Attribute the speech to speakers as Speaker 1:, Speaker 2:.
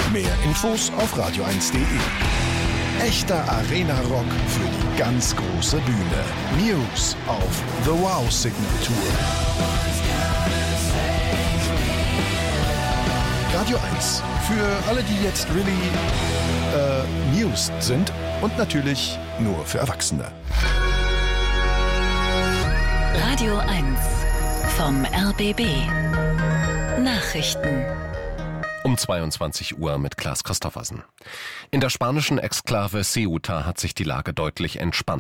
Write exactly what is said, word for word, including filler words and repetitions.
Speaker 1: Mehr Infos auf radio eins punkt de. Echter Arena-Rock für die ganz große Bühne. News auf The Wow Signal Tour. Radio eins. Für alle, die jetzt really äh, News sind und natürlich nur für Erwachsene.
Speaker 2: Radio eins vom R B B. Nachrichten.
Speaker 3: Um zweiundzwanzig Uhr mit Klaas Christoffersen. In der spanischen Exklave Ceuta hat sich die Lage deutlich entspannt.